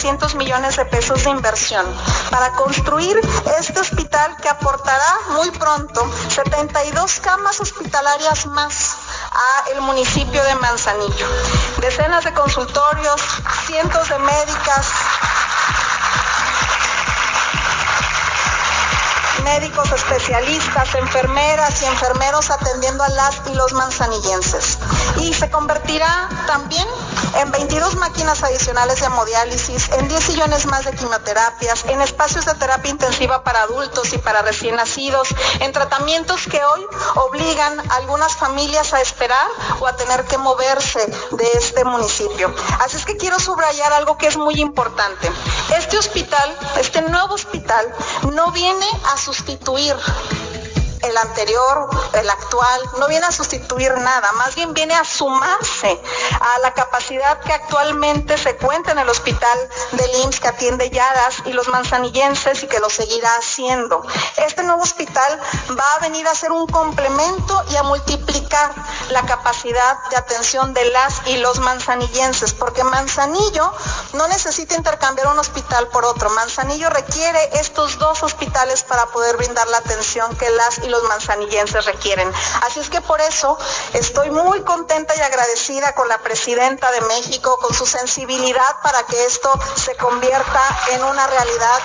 300 millones de pesos de inversión para construir este hospital que aportará muy pronto 72 camas hospitalarias más a el municipio de Manzanillo. Decenas de consultorios, cientos de médicos especialistas, enfermeras y enfermeros atendiendo a las y los manzanillenses. Y se convertirá también en 22 máquinas adicionales de hemodiálisis, en 10 sillones más de quimioterapias, en espacios de terapia intensiva para adultos y para recién nacidos, en tratamientos que hoy obligan a algunas familias a esperar o a tener que moverse de este municipio. Así es que quiero subrayar algo que es muy importante. Este hospital, este nuevo hospital, no viene a sustituir el anterior, el actual, no viene a sustituir nada, más bien viene a sumarse a la capacidad que actualmente se cuenta en el hospital del IMSS, que atiende Yadas y los manzanillenses y que lo seguirá haciendo. Este nuevo hospital va a venir a ser un complemento y a multiplicar la capacidad de atención de las y los manzanillenses, porque Manzanillo no necesita intercambiar un hospital por otro. Manzanillo requiere estos dos hospitales para poder brindar la atención que las y los manzanillenses requieren. Así es que por eso estoy muy contenta y agradecida con la presidenta de México, con su sensibilidad para que esto se convierta en una realidad.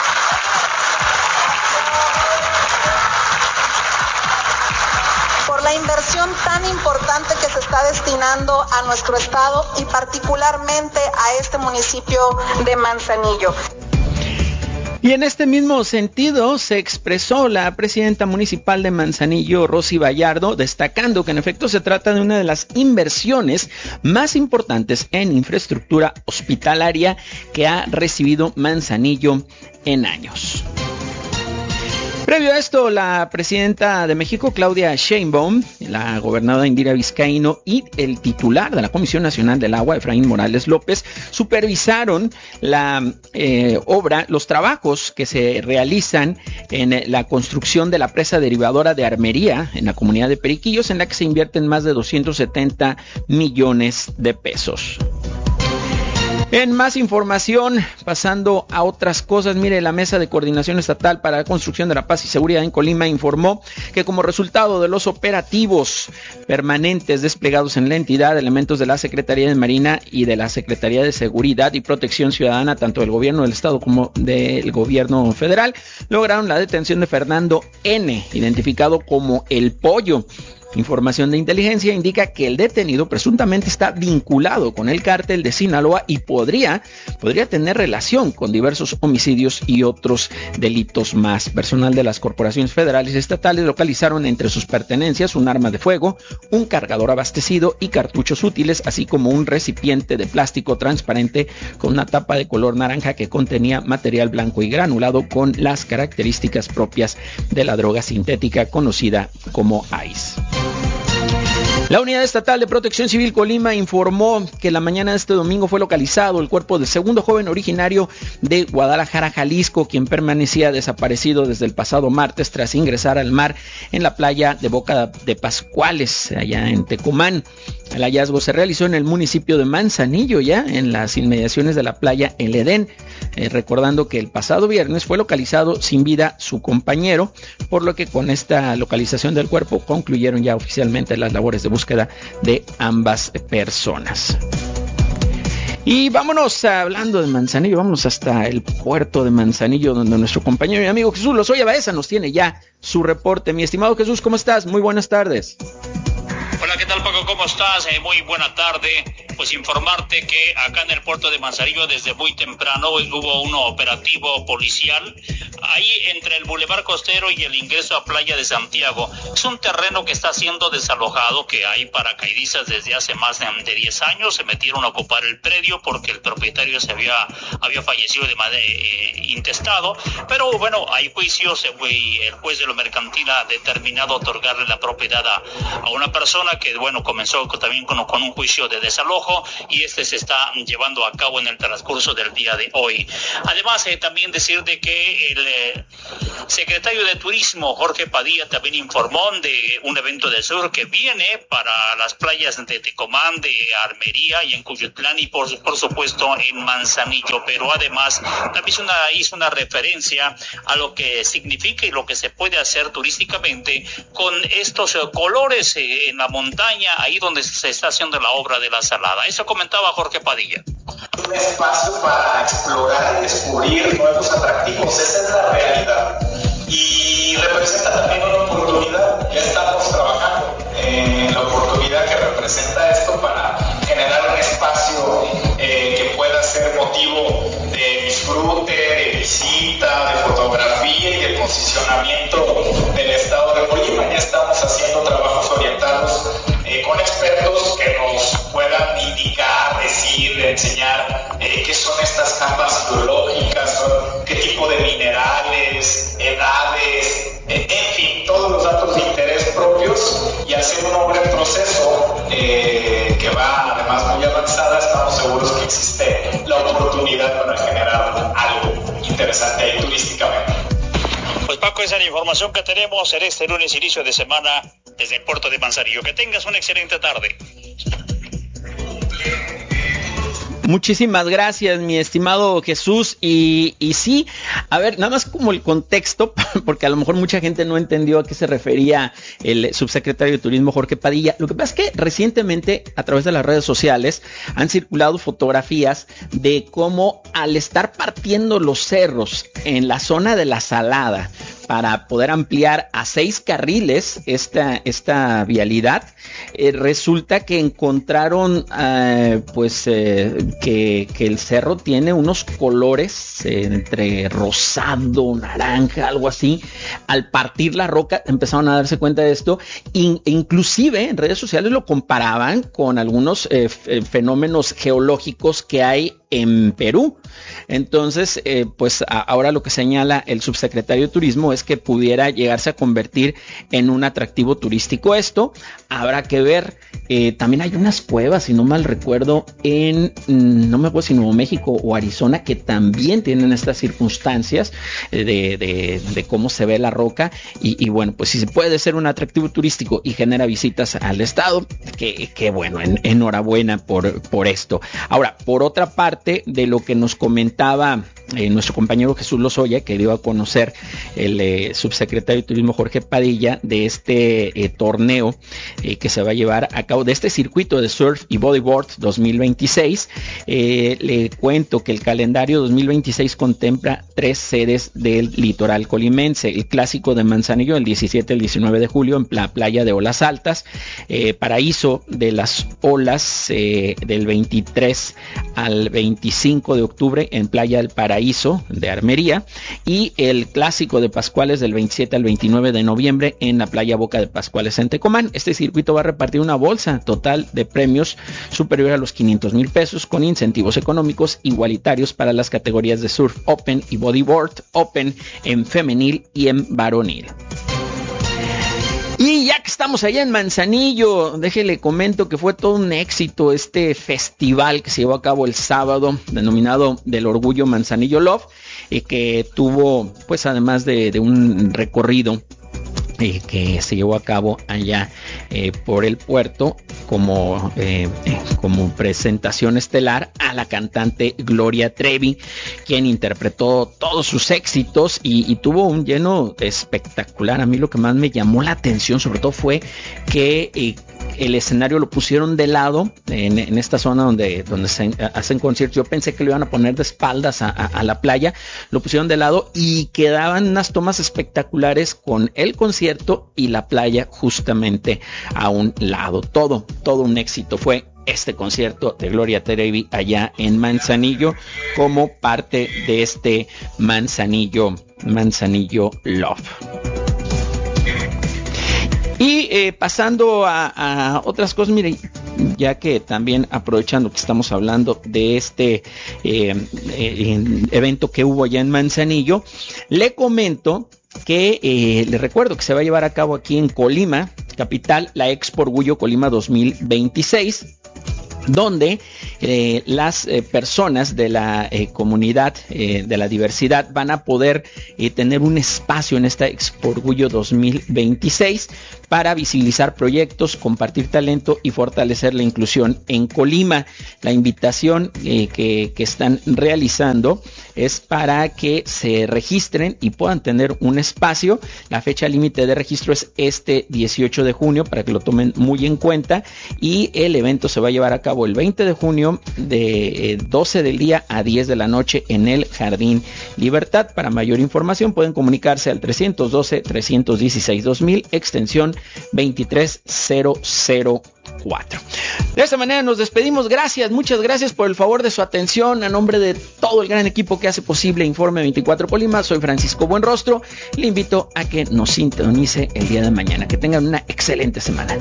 Por la inversión tan importante que se está destinando a nuestro estado y particularmente a este municipio de Manzanillo. Y en este mismo sentido se expresó la presidenta municipal de Manzanillo, Rosy Vallardo, destacando que en efecto se trata de una de las inversiones más importantes en infraestructura hospitalaria que ha recibido Manzanillo en años. Previo a esto, la presidenta de México, Claudia Sheinbaum, la gobernadora Indira Vizcaíno y el titular de la Comisión Nacional del Agua, Efraín Morales López, supervisaron la obra, los trabajos que se realizan en la construcción de la presa derivadora de Armería en la comunidad de Periquillos, en la que se invierten más de 270 millones de pesos. En más información, pasando a otras cosas, mire, la Mesa de Coordinación Estatal para la Construcción de la Paz y Seguridad en Colima informó que como resultado de los operativos permanentes desplegados en la entidad, elementos de la Secretaría de Marina y de la Secretaría de Seguridad y Protección Ciudadana, tanto del gobierno del estado como del gobierno federal, lograron la detención de Fernando N., identificado como El Pollo. Información de inteligencia indica que el detenido presuntamente está vinculado con el cártel de Sinaloa y podría tener relación con diversos homicidios y otros delitos más. Personal de las corporaciones federales y estatales localizaron entre sus pertenencias un arma de fuego, un cargador abastecido y cartuchos útiles, así como un recipiente de plástico transparente con una tapa de color naranja que contenía material blanco y granulado con las características propias de la droga sintética conocida como ice. La Unidad Estatal de Protección Civil Colima informó que la mañana de este domingo fue localizado el cuerpo del segundo joven originario de Guadalajara, Jalisco, quien permanecía desaparecido desde el pasado martes tras ingresar al mar en la playa de Boca de Pascuales, allá en Tecomán. El hallazgo se realizó en el municipio de Manzanillo, ya en las inmediaciones de la playa El Edén, recordando que el pasado viernes fue localizado sin vida su compañero, por lo que con esta localización del cuerpo concluyeron ya oficialmente las labores de búsqueda de ambas personas. Y vámonos, hablando de Manzanillo, vámonos hasta el puerto de Manzanillo, donde nuestro compañero y amigo Jesús Lozoya Baeza nos tiene ya su reporte. Mi estimado Jesús, ¿cómo estás? Muy buenas tardes. Hola, ¿qué tal, Paco? ¿Cómo estás? Muy buena tarde. Pues informarte que acá en el puerto de Manzanillo desde muy temprano hubo un operativo policial ahí entre el Boulevard Costero y el ingreso a Playa de Santiago. Es un terreno que está siendo desalojado, que hay paracaidistas desde hace más de 10 años. Se metieron a ocupar el predio porque el propietario había fallecido de manera intestado. Pero bueno, hay juicios y el juez de lo mercantil ha determinado otorgarle la propiedad a una persona que, bueno, comenzó también con un juicio de desalojo y este se está llevando a cabo en el transcurso del día de hoy. Además, también decir de que Secretario de Turismo Jorge Padilla también informó de un evento del sur que viene para las playas de Tecomán, de Armería y en Cuyutlán y por supuesto en Manzanillo, pero además también hizo una referencia a lo que significa y lo que se puede hacer turísticamente con estos colores en la montaña, ahí donde se está haciendo la obra de la Salada. Eso comentaba Jorge Padilla. Un espacio para explorar y descubrir nuevos atractivos, esa es la realidad. Y representa también una oportunidad, ya estamos trabajando en la oportunidad que representa esto para generar un espacio que pueda ser motivo de disfrute, de visita, de fotografía y de posicionamiento del estado de Colima. Ya estamos haciendo trabajos orientados con expertos que nos puedan indicar, decir, enseñar qué son estas capas geológicas, qué tipo de minerales, edades, en fin, todos los datos de interés propios, y hacer un obra en proceso que va además muy avanzada. Estamos seguros que existe la oportunidad para generar algo interesante ahí turísticamente. Pues Paco, esa es la información que tenemos en este lunes, inicio de semana, desde el puerto de Manzanillo. Que tengas una excelente tarde. Muchísimas gracias, mi estimado Jesús. Y sí, a ver, nada más como el contexto, porque a lo mejor mucha gente no entendió a qué se refería el subsecretario de Turismo Jorge Padilla. Lo que pasa es que recientemente, a través de las redes sociales, han circulado fotografías de cómo al estar partiendo los cerros en la zona de la Salada para poder ampliar a 6 carriles esta vialidad, resulta que encontraron que el cerro tiene unos colores entre rosado, naranja, algo así. Al partir la roca empezaron a darse cuenta de esto, inclusive en redes sociales lo comparaban con algunos fenómenos geológicos que hay en Perú. Entonces, pues ahora lo que señala el subsecretario de Turismo es que pudiera llegarse a convertir en un atractivo turístico. Esto habrá que ver. También hay unas cuevas, si no mal recuerdo, no me acuerdo si Nuevo México o Arizona, que también tienen estas circunstancias de cómo se ve la roca. Y bueno, pues si se puede ser un atractivo turístico y genera visitas al estado, que bueno, enhorabuena por esto. Ahora, por otra parte, de lo que nos comentaba nuestro compañero Jesús Lozoya, que dio a conocer el subsecretario de Turismo Jorge Padilla de este torneo que se va a llevar a cabo, de este circuito de surf y bodyboard 2026. Le cuento que el calendario 2026 contempla 3 sedes del litoral colimense: el clásico de Manzanillo el 17 al 19 de julio en la playa de Olas Altas, Paraíso de las Olas del 23 al 25 de octubre en Playa del Paraíso de Armería, y el clásico de Pascuales del 27 al 29 de noviembre en la playa Boca de Pascuales en Tecomán. Este circuito va a repartir una bolsa total de premios superior a los 500,000 pesos, con incentivos económicos igualitarios para las categorías de surf open y bodyboard open en femenil y en varonil. Y ya que estamos allá en Manzanillo, déjele comento que fue todo un éxito este festival que se llevó a cabo el sábado, denominado Del Orgullo Manzanillo Love, que tuvo, pues además de un recorrido que se llevó a cabo allá por el puerto como presentación estelar a la cantante Gloria Trevi, quien interpretó todos sus éxitos y tuvo un lleno espectacular. A mí lo que más me llamó la atención sobre todo fue que el escenario lo pusieron de lado en esta zona donde se hacen conciertos. Yo pensé que lo iban a poner de espaldas a la playa, lo pusieron de lado y quedaban unas tomas espectaculares con el concierto y la playa justamente a un lado. Todo un éxito fue este concierto de Gloria Trevi allá en Manzanillo, como parte de este Manzanillo Love. Y pasando a otras cosas, miren, ya que también aprovechando que estamos hablando de este evento que hubo allá en Manzanillo, le comento que les recuerdo que se va a llevar a cabo aquí en Colima, capital, la Expo Orgullo Colima 2026. donde las personas de la comunidad de la diversidad van a poder tener un espacio en esta Expo Orgullo 2026 para visibilizar proyectos, compartir talento y fortalecer la inclusión en Colima. La invitación que están realizando es para que se registren y puedan tener un espacio. La fecha límite de registro es este 18 de junio para que lo tomen muy en cuenta, y el evento se va a llevar a cabo el 20 de junio de 12 del día a 10 de la noche en el Jardín Libertad. Para mayor información pueden comunicarse al 312-316-2000 extensión 23004. De esta manera nos despedimos. Gracias, muchas gracias por el favor de su atención. A nombre de todo el gran equipo que hace posible Informe 24 Colima, soy Francisco Buenrostro. Le invito a que nos sintonice el día de mañana. Que tengan una excelente semana.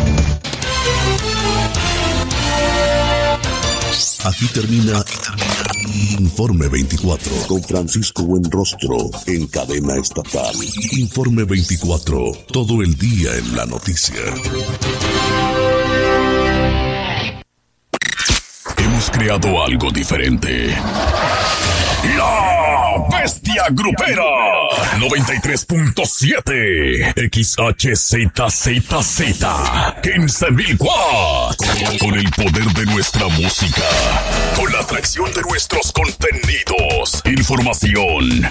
Aquí termina Informe 24 con Francisco Buenrostro en cadena estatal. Informe 24, todo el día en la noticia. Hemos creado algo diferente. La Bestia Grupera 93.7 XHZZZ 15,000 watts. Con el poder de nuestra música, con la atracción de nuestros contenidos, información,